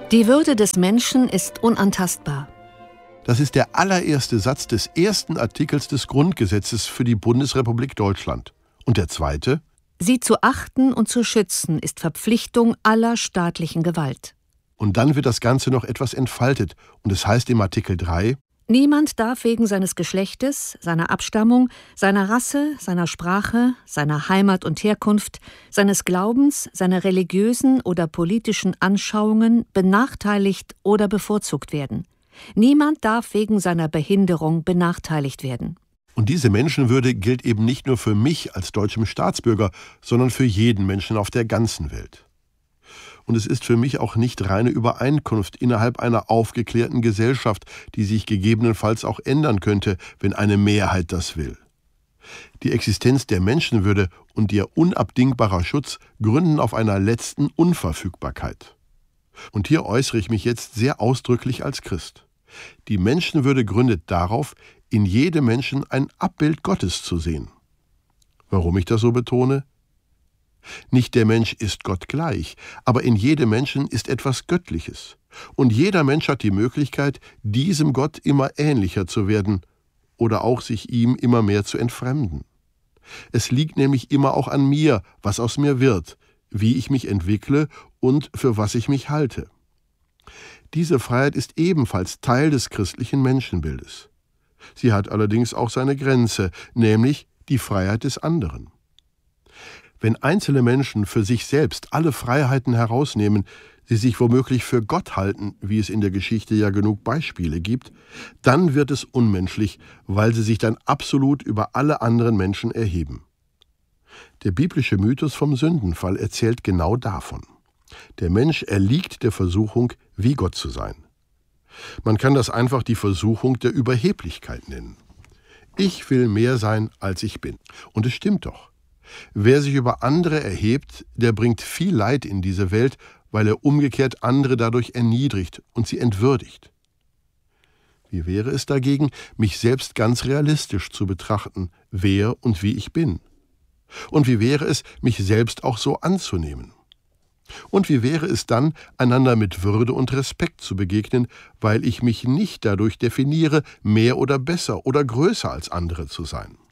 Die Würde des Menschen ist unantastbar. Das ist der allererste Satz des ersten Artikels des Grundgesetzes für die Bundesrepublik Deutschland. Und der zweite? Sie zu achten und zu schützen ist Verpflichtung aller staatlichen Gewalt. Und dann wird das Ganze noch etwas entfaltet. Und es heißt im Artikel 3: Niemand darf wegen seines Geschlechtes, seiner Abstammung, seiner Rasse, seiner Sprache, seiner Heimat und Herkunft, seines Glaubens, seiner religiösen oder politischen Anschauungen benachteiligt oder bevorzugt werden. Niemand darf wegen seiner Behinderung benachteiligt werden. Und diese Menschenwürde gilt eben nicht nur für mich als deutschem Staatsbürger, sondern für jeden Menschen auf der ganzen Welt. Und es ist für mich auch nicht reine Übereinkunft innerhalb einer aufgeklärten Gesellschaft, die sich gegebenenfalls auch ändern könnte, wenn eine Mehrheit das will. Die Existenz der Menschenwürde und ihr unabdingbarer Schutz gründen auf einer letzten Unverfügbarkeit. Und hier äußere ich mich jetzt sehr ausdrücklich als Christ. Die Menschenwürde gründet darauf, in jedem Menschen ein Abbild Gottes zu sehen. Warum ich das so betone? Nicht der Mensch ist Gott gleich, aber in jedem Menschen ist etwas Göttliches. Und jeder Mensch hat die Möglichkeit, diesem Gott immer ähnlicher zu werden oder auch sich ihm immer mehr zu entfremden. Es liegt nämlich immer auch an mir, was aus mir wird, wie ich mich entwickle und für was ich mich halte. Diese Freiheit ist ebenfalls Teil des christlichen Menschenbildes. Sie hat allerdings auch seine Grenze, nämlich die Freiheit des anderen. Wenn einzelne Menschen für sich selbst alle Freiheiten herausnehmen, sie sich womöglich für Gott halten, wie es in der Geschichte ja genug Beispiele gibt, dann wird es unmenschlich, weil sie sich dann absolut über alle anderen Menschen erheben. Der biblische Mythos vom Sündenfall erzählt genau davon. Der Mensch erliegt der Versuchung, wie Gott zu sein. Man kann das einfach die Versuchung der Überheblichkeit nennen. Ich will mehr sein, als ich bin. Und es stimmt doch. Wer sich über andere erhebt, der bringt viel Leid in diese Welt, weil er umgekehrt andere dadurch erniedrigt und sie entwürdigt. Wie wäre es dagegen, mich selbst ganz realistisch zu betrachten, wer und wie ich bin? Und wie wäre es, mich selbst auch so anzunehmen? Und wie wäre es dann, einander mit Würde und Respekt zu begegnen, weil ich mich nicht dadurch definiere, mehr oder besser oder größer als andere zu sein?